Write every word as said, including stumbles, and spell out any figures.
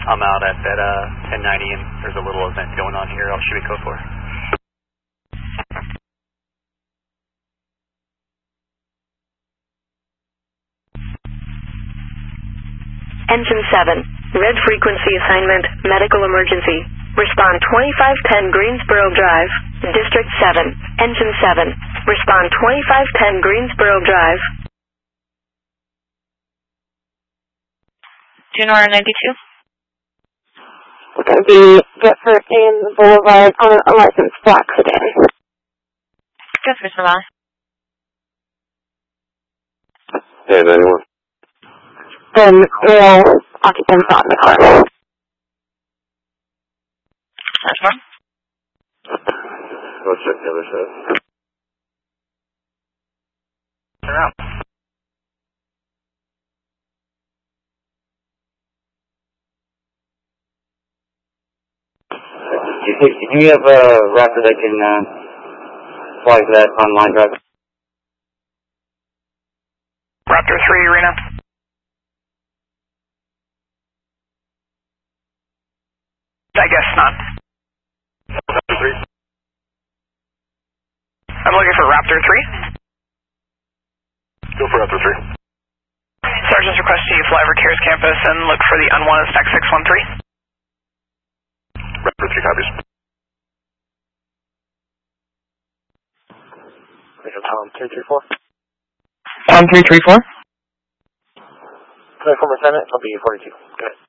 I'm out at that uh, ten ninety, and there's a little event going on here. I'll shoot a code for. Engine seven, red frequency assignment, medical emergency. Respond twenty-five ten Greensboro Drive, District seven, Engine seven. Respond twenty-five ten Greensboro Drive. Juno ninety-two. We're going to be Jefferson Boulevard on a licensed black sedan. Jefferson Boulevard. Yeah, anyone? The male occupants on the car. That's fine. Let's check the other side. Turn around. Do you, do you have a Raptor that can uh, fly to that online drive? Raptor three, Arena. I guess not. Raptor three. I'm looking for Raptor three. Go for Raptor three. Sergeant's requesting you fly over Cares Campus and look for the unwanted stack six one three. Raptor three copies. Tom three three four. Tom three three four. twenty-four percent, I'll be forty-two. Good.